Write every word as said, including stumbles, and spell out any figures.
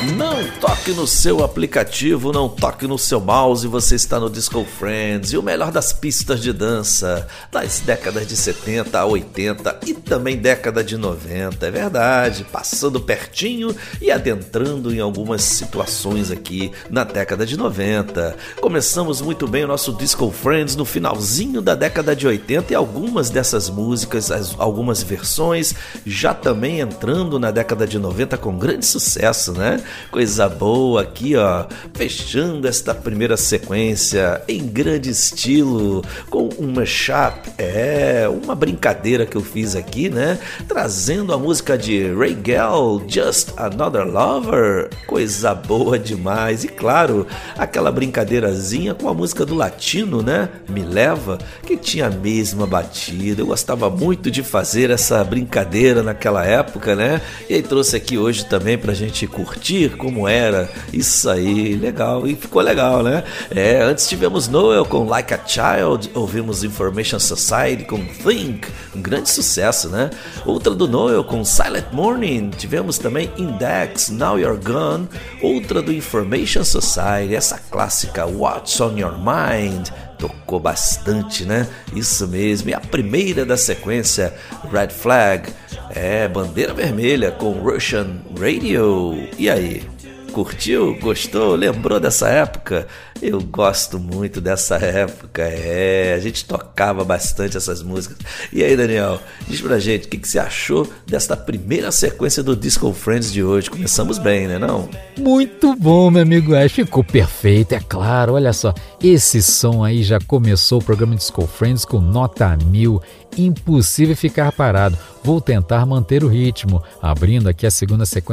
Não toque no seu aplicativo, não toque no seu mouse, você está no Disco Friends e o melhor das pistas de dança das décadas de setenta a oitenta e também década de noventa, é verdade, passando pertinho e adentrando em algumas situações aqui na década de noventa. Começamos muito bem o nosso Disco Friends no finalzinho da década de oitenta e algumas dessas músicas, as, algumas versões já também entrando na década de noventa com grande sucesso, né? Coisa boa aqui, ó, fechando esta primeira sequência em grande estilo, com um mashup, é, uma brincadeira que eu fiz aqui, né, trazendo a música de Ray Gell, Just Another Lover, coisa boa demais, e claro, aquela brincadeirazinha com a música do Latino, né, Me Leva, que tinha a mesma batida, eu gostava muito de fazer essa brincadeira naquela época, né, e aí trouxe aqui hoje também pra gente curtir como era isso aí, legal, e ficou legal, né? É, antes tivemos Noel com Like a Child, ouvimos Information Society com Think, um grande sucesso, né? Outra do Noel com Silent Morning, tivemos também Index, Now You're Gone, outra do Information Society, essa clássica What's on Your Mind, tocou bastante, né? Isso mesmo, e a primeira da sequência, Red Flag, é, Bandeira Vermelha com Russian Radio. E aí, curtiu? Gostou? Lembrou dessa época? Eu gosto muito dessa época, é, a gente tocava bastante essas músicas. E aí, Daniel, diz pra gente o que, que você achou desta primeira sequência do Disco Friends de hoje. Começamos bem, né não? Muito bom, meu amigo Ash, ficou perfeito, é claro. Olha só, esse som aí já começou o programa Disco Friends com nota mil, impossível ficar parado. Vou tentar manter o ritmo, abrindo aqui a segunda sequência